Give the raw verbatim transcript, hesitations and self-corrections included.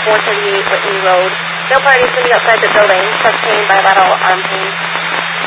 four thirty-eight Whitney Road. Mail party is going to be outside the building. Sustained bilateral arm pain.